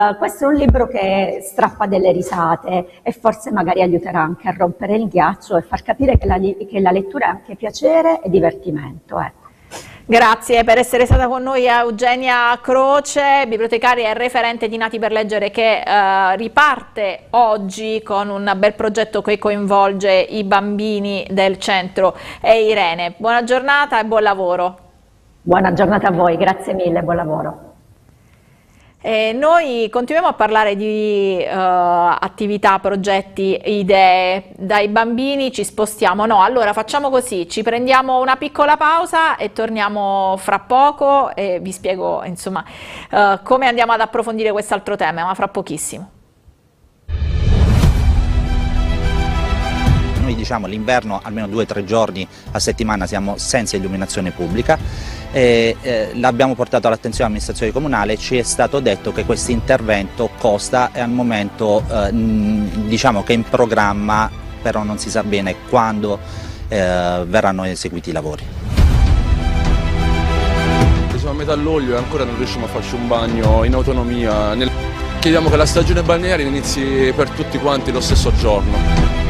Questo è un libro che strappa delle risate e forse magari aiuterà anche a rompere il ghiaccio e far capire che la lettura è anche piacere e divertimento. Ecco. Grazie per essere stata con noi Eugenia Croce, bibliotecaria e referente di Nati per Leggere, che riparte oggi con un bel progetto che coinvolge i bambini del centro Irene. Buona giornata e buon lavoro. Buona giornata a voi, grazie mille, buon lavoro. Noi continuiamo a parlare di attività, progetti, idee. Dai bambini ci spostiamo. No, allora facciamo così, ci prendiamo una piccola pausa e torniamo fra poco e vi spiego insomma come andiamo ad approfondire quest'altro tema, ma fra pochissimo. Noi diciamo l'inverno almeno 2 o 3 giorni a settimana siamo senza illuminazione pubblica. L'abbiamo portato all'attenzione dell'amministrazione comunale, ci è stato detto che questo intervento costa e al momento diciamo che è in programma, però non si sa bene quando verranno eseguiti i lavori. Siamo a metà luglio e ancora non riusciamo a farci un bagno in autonomia. Chiediamo che la stagione balneare inizi per tutti quanti lo stesso giorno.